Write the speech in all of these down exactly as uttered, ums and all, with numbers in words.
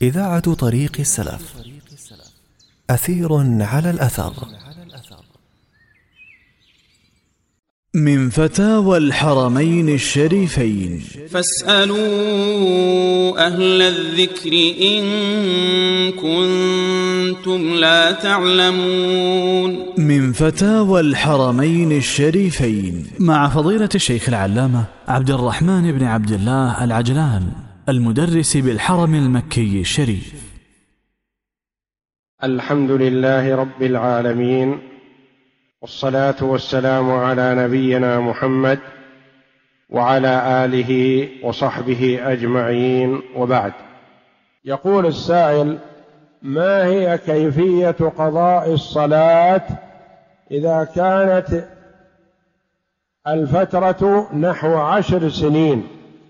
إذاعة طريق السلف، أثير على الأثر. من فتاوى الحرمين الشريفين: فاسألوا أهل الذكر إن كنتم لا تعلمون. من فتاوى الحرمين الشريفين مع فضيلة الشيخ العلامة عبد الرحمن بن عبد الله العجلان، المدرس بالحرم المكي الشريف. الحمد لله رب العالمين، والصلاة والسلام على نبينا محمد وعلى آله وصحبه أجمعين، وبعد. يقول السائل: ما هي كيفية قضاء الصلاة إذا كانت الفترة نحو عشر سنين؟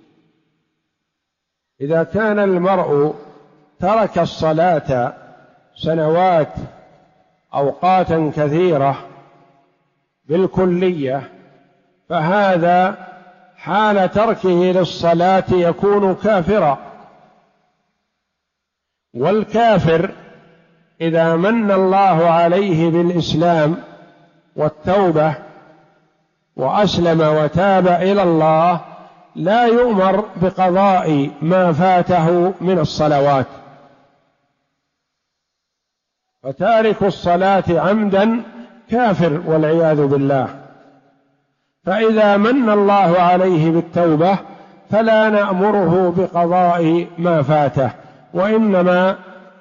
إذا كان المرء ترك الصلاة سنوات أوقاتا كثيرة بالكلية، فهذا حال تركه للصلاة يكون كافرا. والكافر إذا من الله عليه بالإسلام والتوبة وأسلم وتاب إلى الله لا يؤمر بقضاء ما فاته من الصلوات، فتارك الصلاة عمدا كافر والعياذ بالله. فإذا من الله عليه بالتوبة فلا نأمره بقضاء ما فاته، وإنما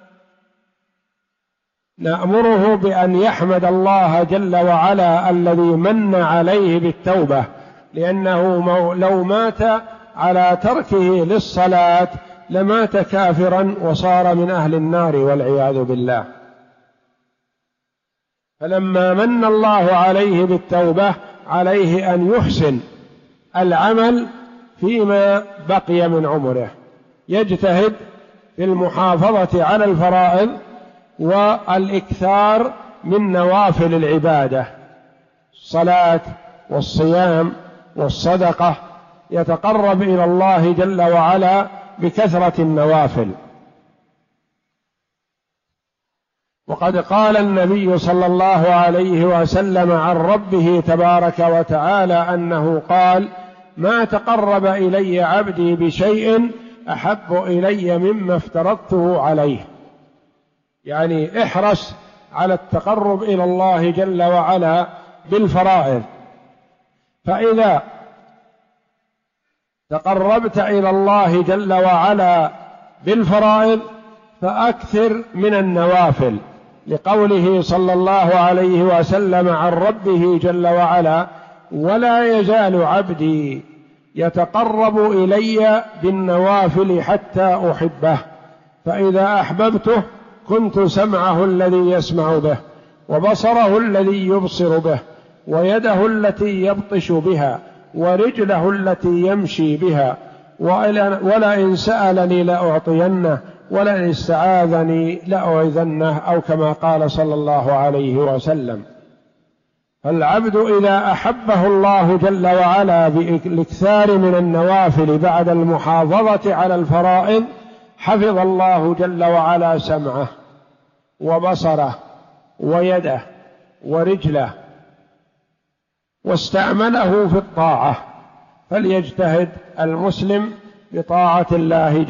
نأمره بأن يحمد الله جل وعلا الذي من عليه بالتوبة، لأنه لو مات على تركه للصلاة لمات كافرا وصار من أهل النار والعياذ بالله. فلما من الله عليه بالتوبة عليه أن يحسن العمل فيما بقي من عمره، يجتهد في المحافظة على الفرائض والإكثار من نوافل العبادة، الصلاة والصيام والصدقة، يتقرب إلى الله جل وعلا بكثرة النوافل. وقد قال النبي صلى الله عليه وسلم عن ربه تبارك وتعالى أنه قال: ما تقرب إلي عبدي بشيء أحب إلي مما افترضته عليه. يعني احرص على التقرب إلى الله جل وعلا بالفرائض، فإذا تقربت إلى الله جل وعلا بالفرائض فأكثر من النوافل، لقوله صلى الله عليه وسلم عن ربه جل وعلا: ولا يزال عبدي يتقرب إلي بالنوافل حتى أحبه، فإذا أحببته كنت سمعه الذي يسمع به، وبصره الذي يبصر به، ويده التي يبطش بها، ورجله التي يمشي بها، ولئن سألني لأعطينه، ولئن استعاذني لأعيذنه، أو كما قال صلى الله عليه وسلم. فالعبد إذا أحبه الله جل وعلا بالاكثار من النوافل بعد المحافظة على الفرائض حفظ الله جل وعلا سمعه وبصره ويده ورجله، واستعمله في الطاعة. فليجتهد المسلم بطاعة الله